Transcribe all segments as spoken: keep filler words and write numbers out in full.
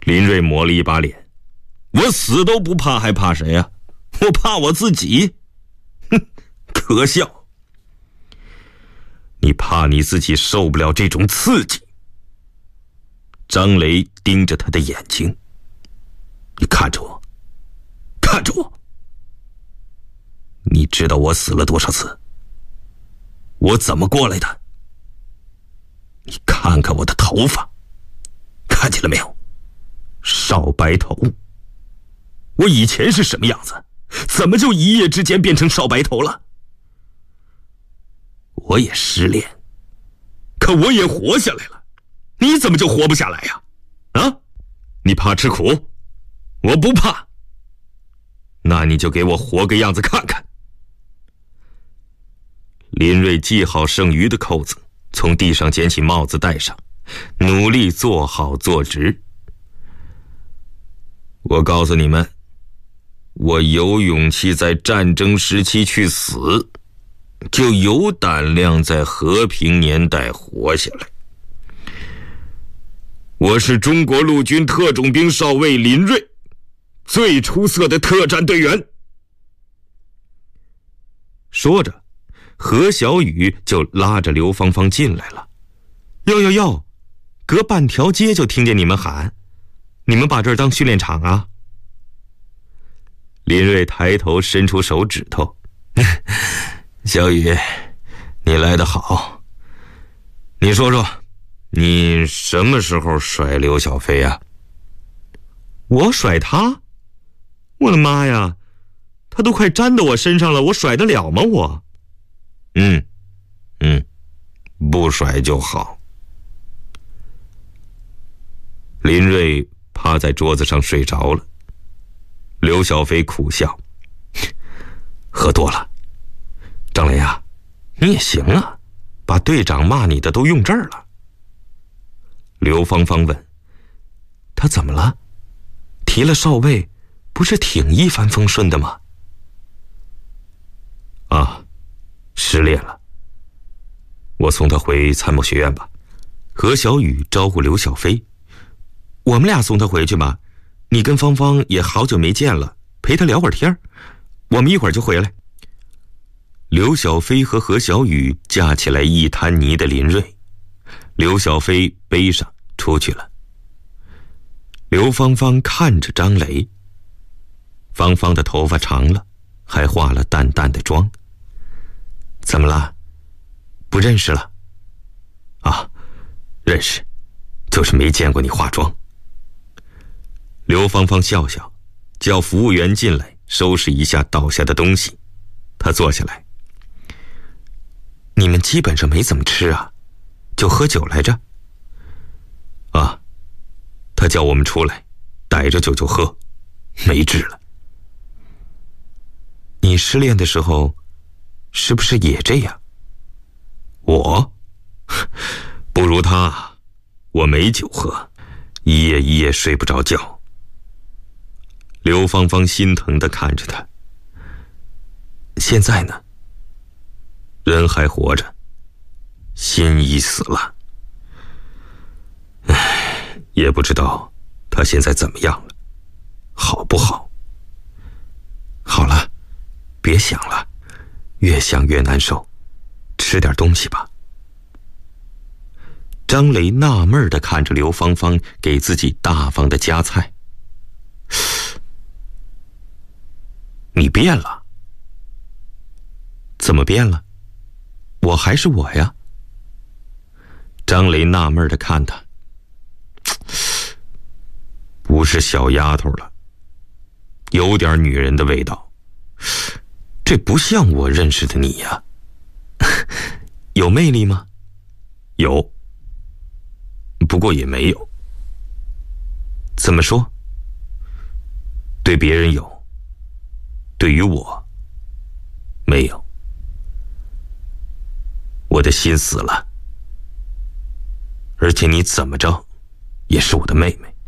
林瑞抹了一把脸，我死都不怕，还怕谁啊？我怕我自己。哼，可笑。你怕你自己受不了这种刺激。张雷盯着他的眼睛，你看着我，看着我。你知道我死了多少次？我怎么过来的？你看看我的头发，看见了没有？少白头。我以前是什么样子？怎么就一夜之间变成少白头了？我也失恋，可我也活下来了。你怎么就活不下来呀？啊？你怕吃苦？我不怕。那你就给我活个样子看看。林瑞系好剩余的扣子，从地上捡起帽子戴上，努力坐好坐直。我告诉你们，我有勇气在战争时期去死，就有胆量在和平年代活下来。我是中国陆军特种兵少尉林瑞，最出色的特战队员。说着，何小雨就拉着刘芳芳进来了。哟哟哟，隔半条街就听见你们喊，你们把这儿当训练场啊？林瑞抬头伸出手指头，小雨，你来得好。你说说，你什么时候甩刘小飞啊？我甩他？我的妈呀，他都快粘到我身上了，我甩得了吗我？嗯嗯，不甩就好。林瑞趴在桌子上睡着了。刘小飞苦笑，喝多了。张雷啊，你也行啊，把队长骂你的都用这儿了。刘芳芳问，他怎么了？提了少尉，不是挺一帆风顺的吗？啊，失恋了。我送他回参谋学院吧。何小雨招呼刘小飞，我们俩送他回去吧。你跟芳芳也好久没见了，陪他聊会儿天，我们一会儿就回来。刘小飞和何小雨架起来一滩泥的林瑞，刘小飞背上出去了。刘芳芳看着张雷，芳芳的头发长了，还化了淡淡的妆。怎么了？不认识了？啊，认识，就是没见过你化妆。刘芳芳笑笑，叫服务员进来收拾一下倒下的东西。她坐下来，你们基本上没怎么吃啊，就喝酒来着？啊，他叫我们出来逮着酒就喝，没治了。你失恋的时候是不是也这样？我不如他，我没酒喝，一夜一夜睡不着觉。刘芳芳心疼地看着他。现在呢？人还活着，心已死了。唉，也不知道他现在怎么样了，好不好？好了，别想了，越想越难受，吃点东西吧。张雷纳闷地看着刘芳芳给自己大方的夹菜。你变了？怎么变了？我还是我呀。张雷纳闷地看他，不是小丫头了，有点女人的味道，这不像我认识的你呀。有魅力吗？有，不过也没有。怎么说？对别人有，对于我没有。我的心死了，而且你怎么着也是我的妹妹。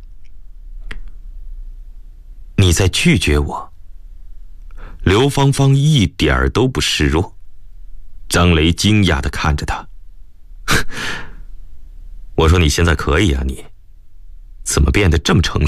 你在拒绝我？刘芳芳一点儿都不示弱。张雷惊讶地看着他，我说你现在可以啊，你怎么变得这么成熟？